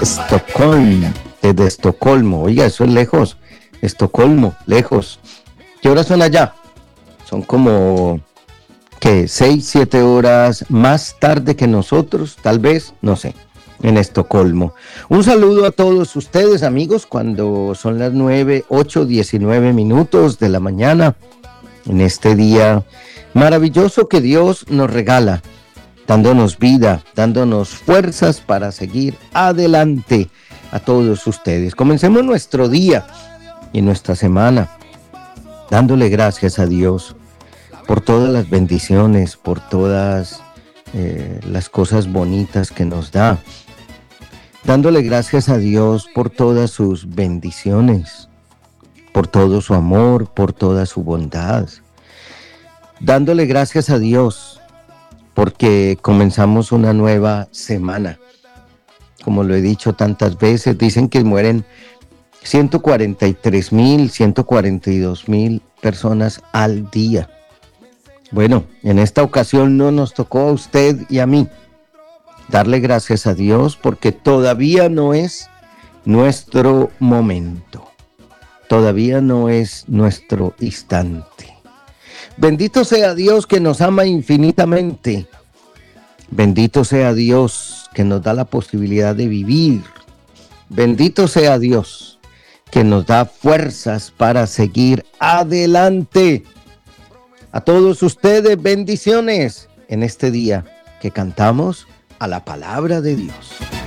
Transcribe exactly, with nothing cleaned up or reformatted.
Estocolmo, desde Estocolmo. Oiga, eso es lejos. Estocolmo, lejos. ¿Qué horas son allá? Son como, ¿qué? Seis, siete horas más tarde que nosotros, tal vez, no sé, en Estocolmo. Un saludo a todos ustedes, amigos, cuando son las nueve, ocho, diecinueve minutos de la mañana, en este día maravilloso que Dios nos regala, dándonos vida, dándonos fuerzas para seguir adelante a todos ustedes. Comencemos nuestro día y nuestra semana dándole gracias a Dios por todas las bendiciones, por todas eh, las cosas bonitas que nos da, dándole gracias a Dios por todas sus bendiciones, por todo su amor, por toda su bondad, dándole gracias a Dios porque comenzamos una nueva semana. Como lo he dicho tantas veces, dicen que mueren ciento cuarenta y tres mil, ciento cuarenta y dos mil personas al día. Bueno, en esta ocasión no nos tocó a usted y a mí darle gracias a Dios porque todavía no es nuestro momento. Todavía no es nuestro instante. Bendito sea Dios que nos ama infinitamente. Bendito sea Dios que nos da la posibilidad de vivir. Bendito sea Dios que nos da fuerzas para seguir adelante. A todos ustedes, bendiciones en este día que cantamos a la palabra de Dios.